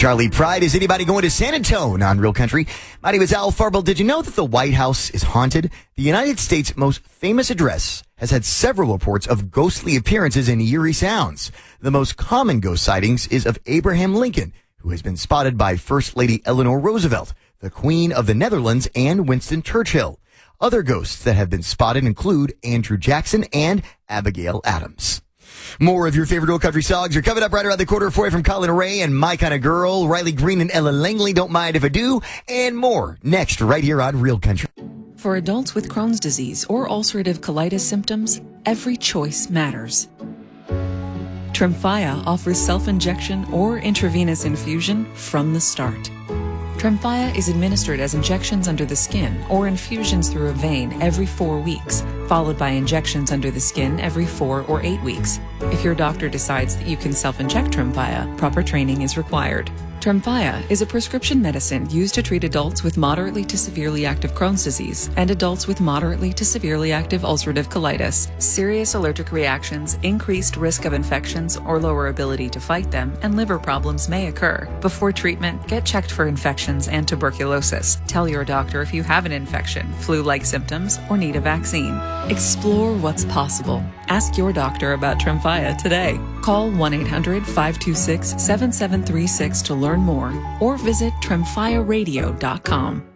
Charlie Pride. Is anybody going to San Antonio on Real Country? My name is Al Farble. Did you know that the White House is haunted? The United States' most famous address has had several reports of ghostly appearances and eerie sounds. The most common ghost sightings is of Abraham Lincoln, who has been spotted by First Lady Eleanor Roosevelt, the Queen of the Netherlands, and Winston Churchill. Other ghosts that have been spotted include Andrew Jackson and Abigail Adams. More of your favorite Real Country songs are coming up right around the corner for you from Colin Ray and My Kind of Girl, Riley Green and Ella Langley, Don't Mind If I Do, and more next right here on Real Country. For adults with Crohn's disease or ulcerative colitis symptoms, every choice matters. Tremfya offers self-injection or intravenous infusion from the start. Tremfya is administered as injections under the skin or infusions through a vein every 4 weeks, followed by injections under the skin every 4 or 8 weeks. If your doctor decides that you can self-inject Tremfya, proper training is required. Tremfya is a prescription medicine used to treat adults with moderately to severely active Crohn's disease and adults with moderately to severely active ulcerative colitis. Serious allergic reactions, increased risk of infections or lower ability to fight them, and liver problems may occur. Before treatment, get checked for infections and tuberculosis. Tell your doctor if you have an infection, flu-like symptoms, or need a vaccine. Explore what's possible. Ask your doctor about Tremfya today. Call 1-800-526-7736 to learn more or visit tremfyaradio.com.